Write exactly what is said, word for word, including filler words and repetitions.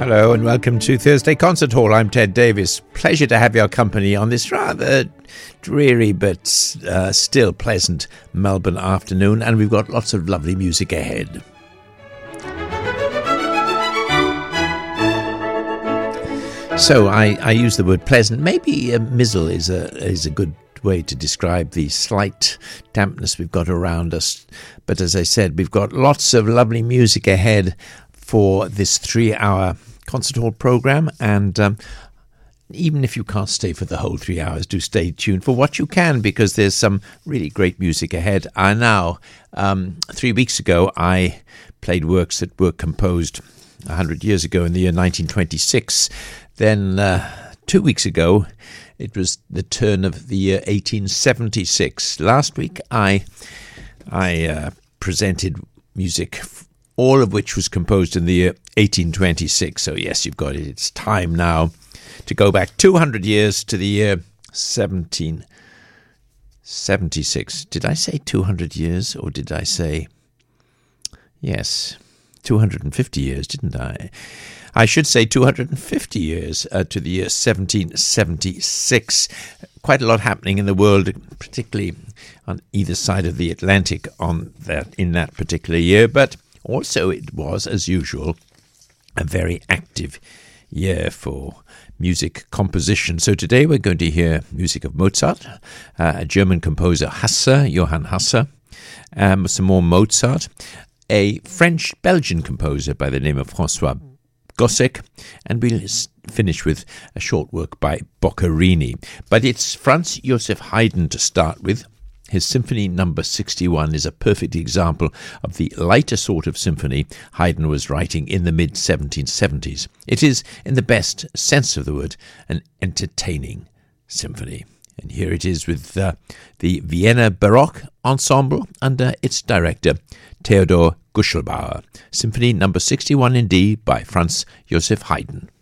Hello and welcome to Thursday Concert Hall. I'm Ted Davis. Pleasure to have your company on this rather dreary but uh, still pleasant Melbourne afternoon, and we've got lots of lovely music ahead. So I, I use the word pleasant. Maybe a mizzle is a is a good way to describe the slight dampness we've got around us. But as I said, we've got lots of lovely music ahead for this three-hour concert hall program, and um, even if you can't stay for the whole three hours, do stay tuned for what you can, because there's some really great music ahead. I now, um, three weeks ago, I played works that were composed one hundred years ago in the year nineteen twenty-six. Then uh, two weeks ago, it was the turn of the year eighteen seventy-six. Last week, I I uh, presented music, all of which was composed in the year eighteen twenty-six. So yes, you've got it. It's time now to go back two hundred years to the year seventeen seventy-six. Did I say two hundred years, or did I say, yes, two hundred fifty years, didn't I? I should say two hundred fifty years uh, to the year seventeen seventy-six. Quite a lot happening in the world, particularly on either side of the Atlantic on that in that particular year. But also it was, as usual, a very active year for music composition. So today we're going to hear music of Mozart, uh, a German composer, Hasse, Johann Hasse, um, some more Mozart, a French-Belgian composer by the name of François Gossec, and we'll finish with a short work by Boccherini. But it's Franz Joseph Haydn to start with. His Symphony Number sixty-one is a perfect example of the lighter sort of symphony Haydn was writing in the mid seventeen seventies. It is, in the best sense of the word, an entertaining symphony. And here it is with uh, the Vienna Baroque Ensemble under its director, Theodor Guschelbauer. Symphony Number sixty-one in D by Franz Joseph Haydn.